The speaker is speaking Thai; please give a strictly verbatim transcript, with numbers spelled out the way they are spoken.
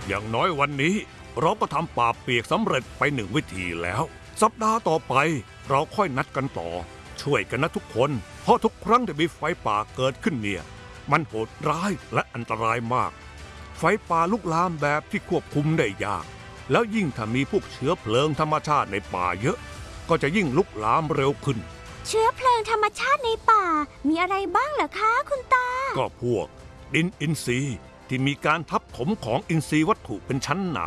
อย่างน้อยวันนี้เราก็ทำป่าเปียกสำเร็จไปหนึ่งวิธีแล้ว สัปดาห์ต่อไปเราค่อยนัดกันต่อช่วยกันนะทุกคนเพราะทุกครั้งที่มีไฟป่าเกิดขึ้นเนี่ยมันโหดร้ายและอันตรายมากไฟป่าลุกลามแบบที่ควบคุมได้ยากแล้วยิ่งถ้ามีพวกเชื้อเพลิงธรรมชาติในป่าเยอะก็จะยิ่งลุกลามเร็วขึ้นเชื้อเพลิงธรรมชาติในป่ามีอะไรบ้างเหรอคะคุณตาก็พวกดินอินทรีย์ที่มีการทับถมของอินทรีย์วัตถุเป็นชั้นหนา